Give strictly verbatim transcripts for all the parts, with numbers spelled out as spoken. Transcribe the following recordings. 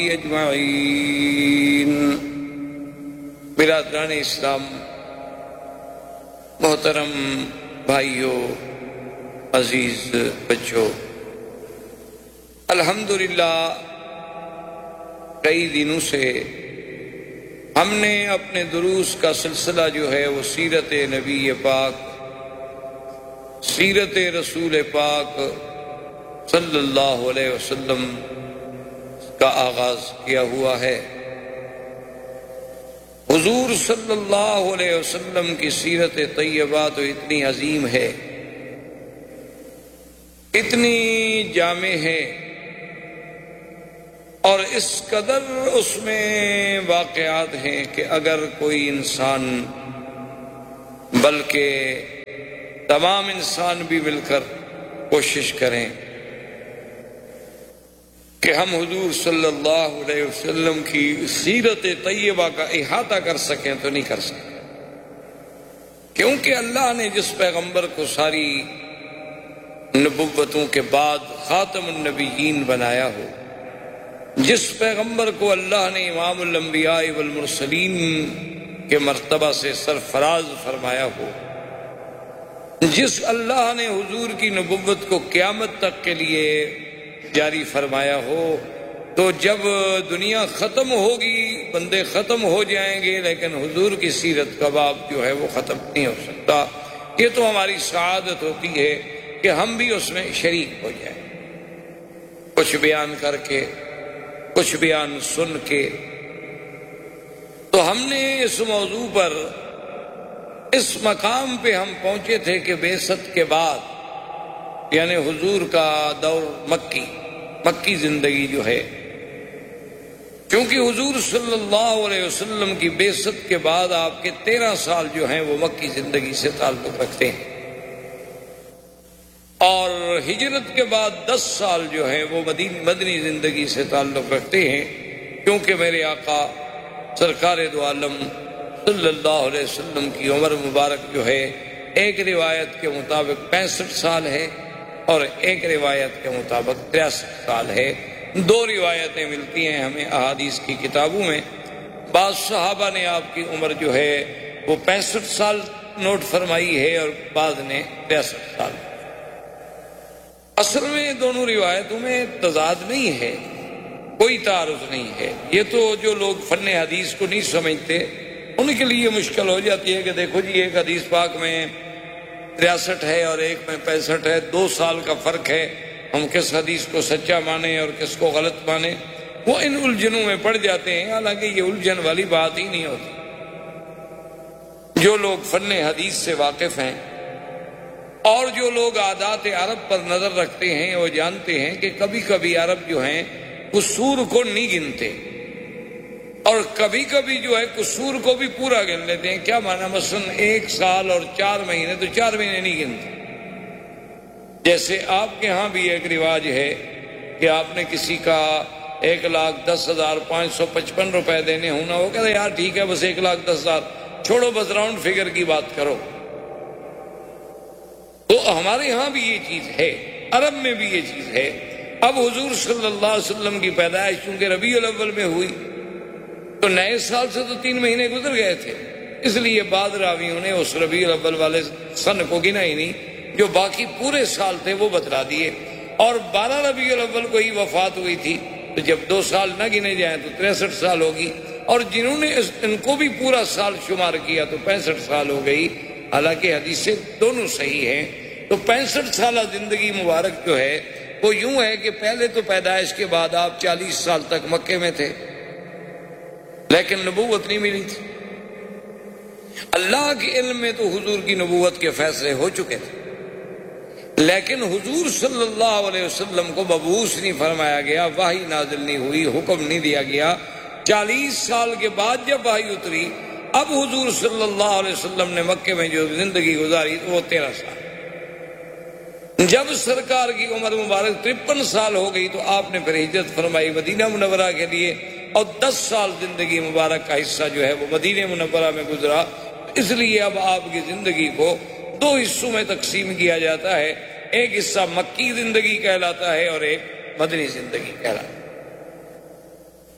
اجمعین۔ برادران اسلام، محترم بھائیوں، عزیز بچوں، الحمدللہ کئی دنوں سے ہم نے اپنے دروس کا سلسلہ جو ہے وہ سیرت نبی پاک، سیرت رسول پاک صلی اللہ علیہ وسلم کا آغاز کیا ہوا ہے۔ حضور صلی اللہ علیہ وسلم کی سیرت طیبہ تو اتنی عظیم ہے، اتنی جامع ہے، اور اس قدر اس میں واقعات ہیں کہ اگر کوئی انسان، بلکہ تمام انسان بھی مل کر کوشش کریں کہ ہم حضور صلی اللہ علیہ وسلم کی سیرت طیبہ کا احاطہ کر سکیں تو نہیں کر سکیں، کیونکہ اللہ نے جس پیغمبر کو ساری نبوتوں کے بعد خاتم النبیین بنایا ہو، جس پیغمبر کو اللہ نے امام الانبیاء والمرسلین کے مرتبہ سے سرفراز فرمایا ہو، جس اللہ نے حضور کی نبوت کو قیامت تک کے لیے جاری فرمایا ہو، تو جب دنیا ختم ہوگی، بندے ختم ہو جائیں گے، لیکن حضور کی سیرت کا باب جو ہے وہ ختم نہیں ہو سکتا۔ یہ تو ہماری سعادت ہوتی ہے کہ ہم بھی اس میں شریک ہو جائیں، کچھ بیان کر کے، کچھ بیان سن کے۔ تو ہم نے اس موضوع پر، اس مقام پہ ہم پہنچے تھے کہ بعثت کے بعد، یعنی حضور کا دور مکی مکی زندگی جو ہے، کیونکہ حضور صلی اللہ علیہ وسلم کی بعثت کے بعد آپ کے تیرہ سال جو ہیں وہ مکی زندگی سے تعلق رکھتے ہیں، اور ہجرت کے بعد دس سال جو ہیں وہ مدنی زندگی سے تعلق رکھتے ہیں، کیونکہ میرے آقا سرکار دو عالم صلی اللہ علیہ وسلم کی عمر مبارک جو ہے ایک روایت کے مطابق پینسٹھ سال ہے اور ایک روایت کے مطابق تریسٹھ سال ہے۔ دو روایتیں ملتی ہیں ہمیں احادیث کی کتابوں میں، بعض صحابہ نے آپ کی عمر جو ہے وہ پینسٹھ سال نوٹ فرمائی ہے اور بعض نے تریسٹھ سال۔ اصل میں دونوں روایتوں میں تضاد نہیں ہے، کوئی تعارض نہیں ہے۔ یہ تو جو لوگ فن حدیث کو نہیں سمجھتے ان کے لیے مشکل ہو جاتی ہے کہ دیکھو جی ایک حدیث پاک میں تریاسٹھ ہے اور ایک میں پینسٹھ ہے، دو سال کا فرق ہے، ہم کس حدیث کو سچا مانیں اور کس کو غلط مانیں، وہ ان الجھنوں میں پڑ جاتے ہیں۔ حالانکہ یہ الجھن والی بات ہی نہیں ہوتی۔ جو لوگ فن حدیث سے واقف ہیں اور جو لوگ عادات عرب پر نظر رکھتے ہیں، وہ جانتے ہیں کہ کبھی کبھی عرب جو ہیں قصور کو نہیں گنتے، اور کبھی کبھی جو ہے قصور کو بھی پورا گن لیتے ہیں۔ کیا معنی؟ مثلا ایک سال اور چار مہینے تو چار مہینے نہیں گنتے۔ جیسے آپ کے ہاں بھی ایک رواج ہے کہ آپ نے کسی کا ایک لاکھ دس ہزار پانچ سو پچپن روپے دینے ہونا، وہ کہتے ہیں یار ٹھیک ہے بس ایک لاکھ دس ہزار چھوڑو، بس راؤنڈ فگر کی بات کرو۔ تو ہمارے ہاں بھی یہ چیز ہے، عرب میں بھی یہ چیز ہے۔ اب حضور صلی اللہ علیہ وسلم کی پیدائش چونکہ ربیع الاول میں ہوئی تو نئے سال سے تو تین مہینے گزر گئے تھے، اس لیے بعض راویوں نے اس ربیع الاول والے سن کو گنا ہی نہیں، جو باقی پورے سال تھے وہ بتلا دیے۔ اور بارہ ربیع الاول کو ہی وفات ہوئی تھی، تو جب دو سال نہ گنے جائیں تو تریسٹھ سال ہوگی، اور جنہوں نے ان کو بھی پورا سال شمار کیا تو پینسٹھ سال ہو گئی۔ حالانکہ حدیثیں دونوں صحیح ہیں۔ تو پینسٹھ سالہ زندگی مبارک جو ہے وہ یوں ہے کہ پہلے تو پیدائش کے بعد آپ چالیس سال تک مکے میں تھے، لیکن نبوت نہیں ملی تھی۔ اللہ کے علم میں تو حضور کی نبوت کے فیصلے ہو چکے تھے، لیکن حضور صلی اللہ علیہ وسلم کو مبعوث نہیں فرمایا گیا، وحی نازل نہیں ہوئی، حکم نہیں دیا گیا۔ چالیس سال کے بعد جب وحی اتری، اب حضور صلی اللہ علیہ وسلم نے مکے میں جو زندگی گزاری وہ تیرہ سال۔ جب سرکار کی عمر مبارک ترپن سال ہو گئی تو آپ نے پھر ہجرت فرمائی مدینہ منورہ کے لیے، اور دس سال زندگی مبارک کا حصہ جو ہے وہ مدینہ منورہ میں گزرا۔ اس لیے اب آپ کی زندگی کو دو حصوں میں تقسیم کیا جاتا ہے، ایک حصہ مکی زندگی کہلاتا ہے اور ایک مدنی زندگی کہلاتا ہے۔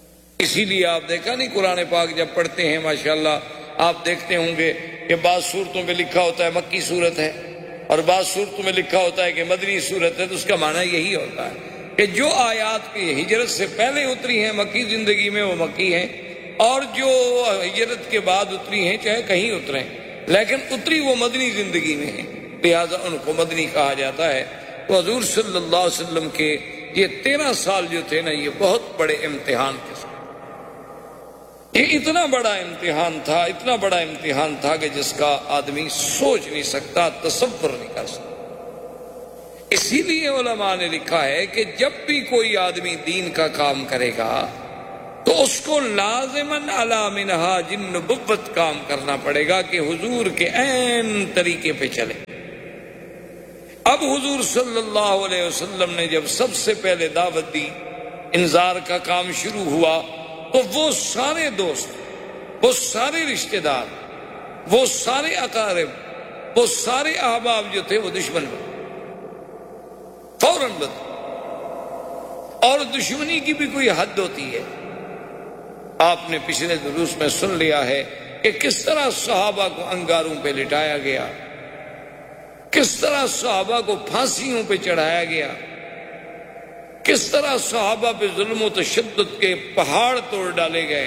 اسی لیے آپ دیکھا نہیں قرآن پاک جب پڑھتے ہیں ماشاءاللہ آپ دیکھتے ہوں گے کہ بعض صورتوں میں لکھا ہوتا ہے مکی صورت ہے اور بعض صورتوں میں لکھا ہوتا ہے کہ مدنی صورت ہے، تو اس کا معنی یہی ہوتا ہے کہ جو آیات کی ہجرت سے پہلے اتری ہیں مکی زندگی میں وہ مکی ہیں، اور جو ہجرت کے بعد اتری ہیں چاہے کہیں اتریں لیکن اتری وہ مدنی زندگی میں ہیں، لہذا ان کو مدنی کہا جاتا ہے۔ تو حضور صلی اللہ علیہ وسلم کے یہ تیرہ سال جو تھے نا یہ بہت بڑے امتحان کے ساتھ، یہ اتنا بڑا امتحان تھا، اتنا بڑا امتحان تھا کہ جس کا آدمی سوچ نہیں سکتا، تصور نہیں کر سکتا۔ اسی لیے علماء نے لکھا ہے کہ جب بھی کوئی آدمی دین کا کام کرے گا تو اس کو لازماً علی منہاج النبوت کام کرنا پڑے گا کہ حضور کے عین طریقے پہ چلے۔ اب حضور صلی اللہ علیہ وسلم نے جب سب سے پہلے دعوت دی، انذار کا کام شروع ہوا، تو وہ سارے دوست، وہ سارے رشتہ دار، وہ سارے اقارب، وہ سارے احباب جو تھے وہ دشمن بنے، فوراً بنے۔ اور دشمنی کی بھی کوئی حد ہوتی ہے، آپ نے پچھلے دروس میں سن لیا ہے کہ کس طرح صحابہ کو انگاروں پہ لٹایا گیا، کس طرح صحابہ کو پھانسیوں پہ چڑھایا گیا، کس طرح صحابہ پہ ظلم و تشدد کے پہاڑ توڑ ڈالے گئے،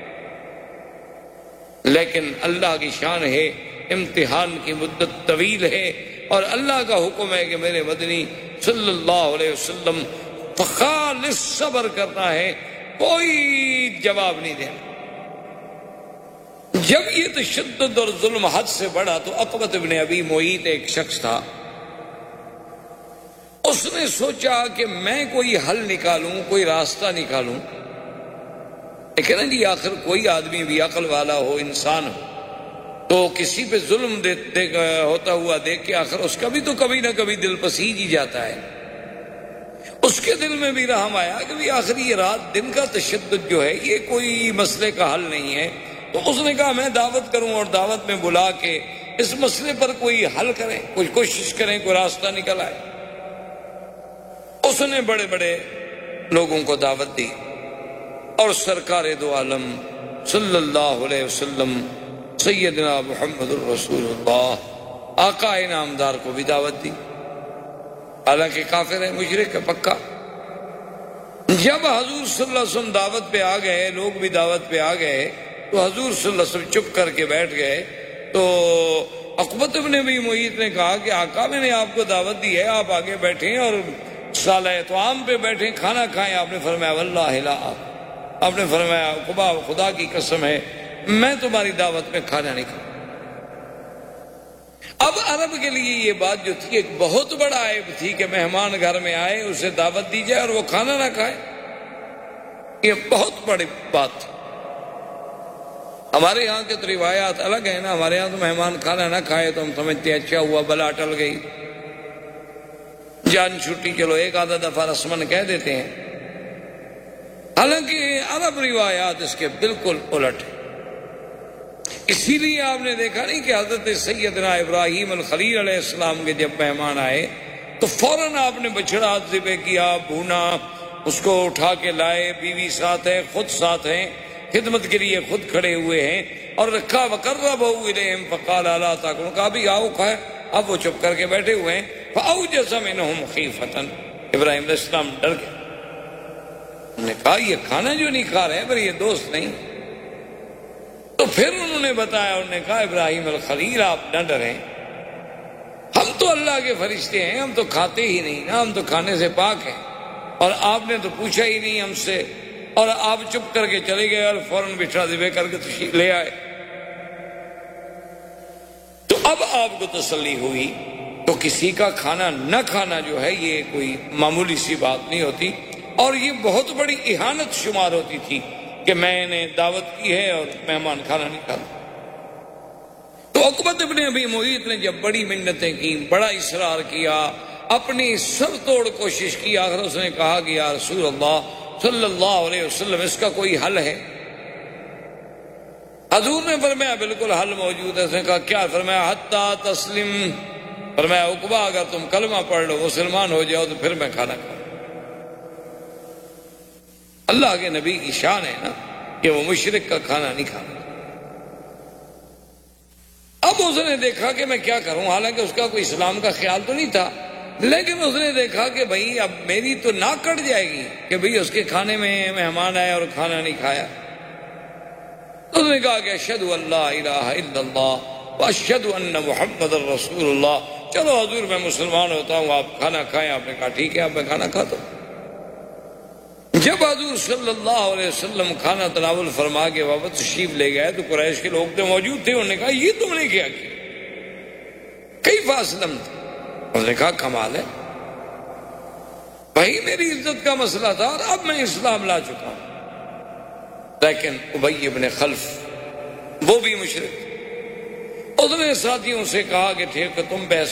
لیکن اللہ کی شان ہے، امتحان کی مدت طویل ہے، اور اللہ کا حکم ہے کہ میرے مدنی صلی اللہ علیہ وسلم خالص صبر کرنا ہے، کوئی جواب نہیں دینا۔ جب یہ تشدد اور ظلم حد سے بڑھا تو عقبۃ ابن ابی معیط ایک شخص تھا، اس نے سوچا کہ میں کوئی حل نکالوں، کوئی راستہ نکالوں، لیکن نا جی آخر کوئی آدمی بھی عقل والا ہو، انسان ہو، تو کسی پہ ظلم دے, دے, ہوتا ہوا دیکھ کے آخر اس کا بھی تو کبھی نہ کبھی دل پسیج ہی جاتا ہے۔ اس کے دل میں بھی رحم آیا کہ بھی آخر یہ رات دن کا تشدد جو ہے یہ کوئی مسئلے کا حل نہیں ہے، تو اس نے کہا میں دعوت کروں اور دعوت میں بلا کے اس مسئلے پر کوئی حل کریں، کوئی کوشش کریں، کوئی راستہ نکل آئے۔ اس نے بڑے بڑے لوگوں کو دعوت دی اور سرکار دو عالم صلی اللہ علیہ وسلم سیدنا محمد الرسول اللہ آقا انعامدار کو بھی دعوت دی، حالانکہ کافر ہے، مشرک ہے پکا۔ جب حضور صلی اللہ علیہ وسلم دعوت پہ آ گئے، لوگ بھی دعوت پہ آ گئے، تو حضور صلی اللہ علیہ وسلم چپ کر کے بیٹھ گئے۔ تو عقبۃ ابن ابی معیط نے کہا کہ آقا میں نے آپ کو دعوت دی ہے، آپ آگے بیٹھیں اور سالہ طعام پہ بیٹھیں، کھانا کھائیں۔ آپ نے فرمایا واللہ لا، آپ نے فرمایا عقبہ خدا کی قسم ہے میں تمہاری دعوت میں کھانا نہیں کھاؤں۔ اب عرب کے لیے یہ بات جو تھی ایک بہت بڑا عیب تھی کہ مہمان گھر میں آئے، اسے دعوت دی جائے اور وہ کھانا نہ کھائے، یہ بہت بڑی بات تھی۔ ہمارے یہاں کے تو روایات الگ ہیں نا، ہمارے یہاں تو مہمان کھانا نہ کھائے تو ہم سمجھتے ہیں اچھا ہوا، بلا ٹل گئی، جان چھٹی، چلو ایک آدھا دفعہ رسمن کہہ دیتے ہیں، حالانکہ عرب روایات اس کے بالکل الٹ ہیں۔ اسی لیے آپ نے دیکھا نہیں کہ حضرت سیدنا ابراہیم الخلیل علیہ السلام کے جب مہمان آئے تو فوراً آپ نے بچڑا ذبح کیا، بھونا، اس کو اٹھا کے لائے، بیوی ساتھ ہے، خود ساتھ ہیں، خدمت کے لیے خود کھڑے ہوئے ہیں، اور رکھا وقربہ الیہم فقال الا تاکلون، کہا بھی آؤ کھائے۔ اب وہ چپ کر کے بیٹھے ہوئے ہیں، فاوجس منہم خیفۃ، ابراہیم علیہ السلام ڈر گئے، انہوں نے کہا یہ کھانا جو نہیں کھا رہے پر یہ دوست نہیں۔ تو پھر انہوں نے بتایا، انہوں نے کہا ابراہیم الخلیل آپ نہ ڈریں، ہم تو اللہ کے فرشتے ہیں، ہم تو کھاتے ہی نہیں نا، ہم تو کھانے سے پاک ہیں، اور آپ نے تو پوچھا ہی نہیں ہم سے، اور آپ چپ کر کے چلے گئے اور فوراً بچھڑا ذبح کر کے تشریف لے آئے۔ تو اب آپ کو تسلی ہوئی، تو کسی کا کھانا نہ کھانا جو ہے یہ کوئی معمولی سی بات نہیں ہوتی، اور یہ بہت بڑی اہانت شمار ہوتی تھی کہ میں نے دعوت کی ہے اور مہمان کھانا نہیں کھاتا۔ تو عقبۃ ابن ابی معیط نے جب بڑی منتیں کی، بڑا اصرار کیا، اپنی سر توڑ کوشش کی، آخر اس نے کہا کہ یا رسول اللہ صلی اللہ علیہ وسلم اس کا کوئی حل ہے؟ حضور نے فرمایا بالکل حل موجود ہے۔ اس نے کہا کیا؟ فرمایا حتی تسلم، فرمایا عقبہ اگر تم کلمہ پڑھ لو، مسلمان ہو جاؤ، تو پھر میں کھانا کھاؤں۔ اللہ کے نبی کی شان ہے نا کہ وہ مشرک کا کھانا نہیں کھانا۔ اب اس نے دیکھا کہ میں کیا کروں، حالانکہ اس کا کوئی اسلام کا خیال تو نہیں تھا، لیکن اس نے دیکھا کہ بھئی اب میری تو ناک کٹ جائے گی کہ بھئی اس کے کھانے میں مہمان آئے اور کھانا نہیں کھایا۔ اس نے کہا کہ اشہد ان لا الہ الا اللہ واشہد ان محمد رسول اللہ، چلو حضور میں مسلمان ہوتا ہوں، آپ کھانا کھائیں۔ آپ نے کہا ٹھیک ہے، اب میں کھانا کھاتا ہوں۔ جب حضور صلی اللہ علیہ وسلم کھانا تناول فرما کے واپس تشریف لے گئے تو قریش کے لوگ تو موجود تھے، انہوں نے کہا یہ تم نے کیا کیا، کیف اسلمت؟ انہوں نے کہا کمال ہے، وہی میری عزت کا مسئلہ تھا اور اب میں اسلام لا چکا ہوں۔ لیکن ابی ابن خلف وہ بھی مشرک، اس نے ساتھیوں سے کہا کہ ٹھیک ہے تم بحث